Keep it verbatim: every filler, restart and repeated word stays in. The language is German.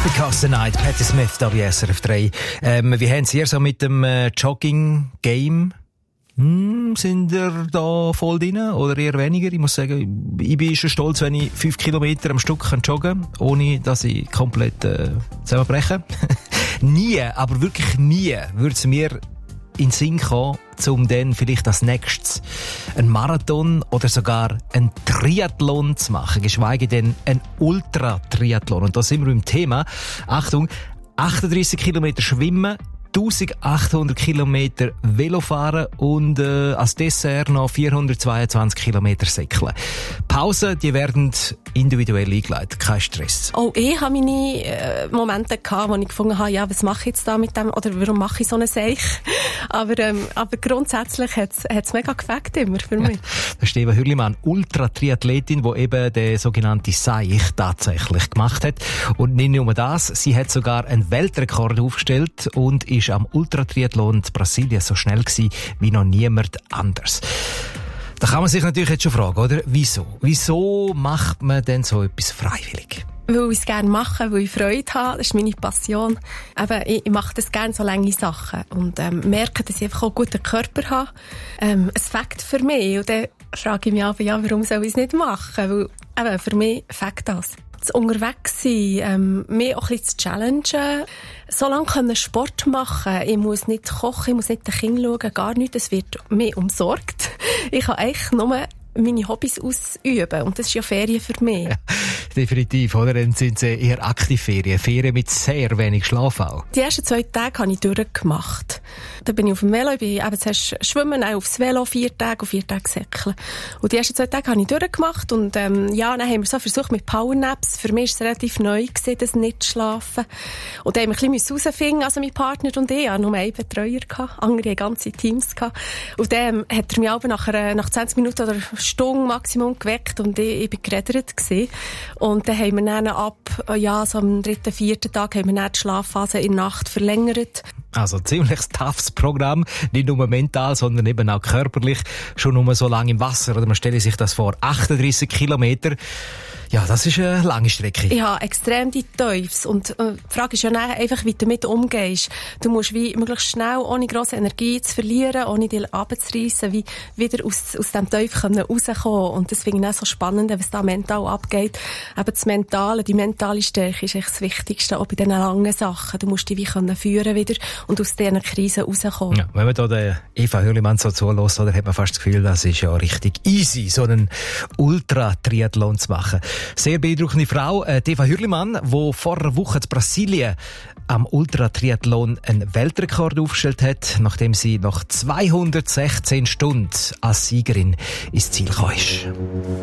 Because the Night, Patti Smith, da bei S R F drei. Ähm, wie haben Sie hier so mit dem äh, Jogging-Game? Hm, sind ihr da voll drin oder eher weniger? Ich muss sagen, ich bin schon stolz, wenn ich fünf Kilometer am Stück kann joggen kann, ohne dass ich komplett äh, zusammenbreche. Nie, aber wirklich nie würde es mir in den Sinn kommen, um dann vielleicht als nächstes einen Marathon oder sogar einen Triathlon zu machen, geschweige denn einen Ultra-Triathlon. Und da sind wir beim Thema. Achtung, achtunddreissig Kilometer schwimmen, eintausendachthundert Kilometer Velofahren und äh, als Dessert noch vierhundertzweiundzwanzig Kilometer säckeln. Pausen, die werden individuell eingeleitet, kein Stress. Auch ich hatte meine äh, Momente gehabt, wo ich gefunden habe, ja, was mache ich jetzt da mit dem, oder warum mache ich so einen Seich? Aber, ähm, aber grundsätzlich hat es mega gefällt immer für mich. Das ist Eva Hürlimann, Ultra-Triathletin, die eben den sogenannten Seich tatsächlich gemacht hat. Und nicht nur das, sie hat sogar einen Weltrekord aufgestellt und ist am Ultratriathlon in Brasilien so schnell gewesen wie noch niemand anders. Da kann man sich natürlich jetzt schon fragen, oder? Wieso? Wieso macht man denn so etwas freiwillig? Weil ich es gerne mache, weil ich Freude habe. Das ist meine Passion. Eben, ich, ich mache das gerne so lange Sachen. Und ähm, merke, dass ich einfach auch einen guten Körper habe. Ähm, ein Fakt für mich. Und dann frage ich mich aber, ja, warum soll ich es nicht machen? Weil eben, für mich fängt das. Das Unterwegssein, ähm, mich auch ein bisschen zu challengen. So lange können Sport machen. Ich muss nicht kochen, ich muss nicht den Kindern schauen, gar nichts. Es wird mir umsorgt. Ich kann eigentlich nur meine Hobbys ausüben. Und das ist ja Ferien für mich. Ja, definitiv, oder? Dann sind sie eher Aktivferien. Ferien mit sehr wenig Schlaf auch. Die ersten zwei Tage habe ich durchgemacht. Da bin ich auf dem Velo, ich bin eben zuerst schwimmen, dann aufs Velo, vier Tage und vier Tage säckeln. Und die ersten zwei Tage habe ich durchgemacht und ähm, ja, dann haben wir so versucht mit Powernaps. Für mich war es relativ neu gewesen, das nicht zu schlafen. Und dann haben wir ein bisschen herausfinden, also mein Partner und ich, ich hatte nur einen Betreuer gehabt, andere hatten ganze Teams gehabt. Und dann ähm, hat er mich aber nach, einer, nach zwanzig Minuten oder eine Stunde Maximum geweckt und ich, ich bin geredet gewesen. Und dann haben wir dann ab, ja, so am dritten, vierten Tag haben wir dann die Schlafphase in der Nacht verlängert. Also ziemlich toughes Programm, nicht nur mental, sondern eben auch körperlich. Schon nur so lange im Wasser, oder man stelle sich das vor, achtunddreissig Kilometer. Ja, das ist eine lange Strecke. Ich habe extrem die Teufels. Und äh, die Frage ist ja dann einfach, wie du damit umgehst. Du musst wie möglichst schnell, ohne grosse Energie zu verlieren, ohne dich runterzureissen, wie wieder aus, aus dem Teufel rauskommen. Und das finde ich auch so spannend, was da mental abgeht. Eben das Mentale, die mentale Stärke ist echt das Wichtigste, auch bei diesen langen Sachen. Du musst dich wie können führen wieder und aus diesen Krisen rauskommen. Ja, wenn man da den Eva Hürlimann so zulässt, oder hat man fast das Gefühl, das ist ja richtig easy, so einen Ultra-Triathlon zu machen. Sehr beeindruckende Frau, äh, Eva Hürlimann, die vor einer Woche in Brasilien am Ultra-Triathlon einen Weltrekord aufgestellt hat, nachdem sie nach zweihundertsechzehn Stunden als Siegerin ins Ziel gekommen ist.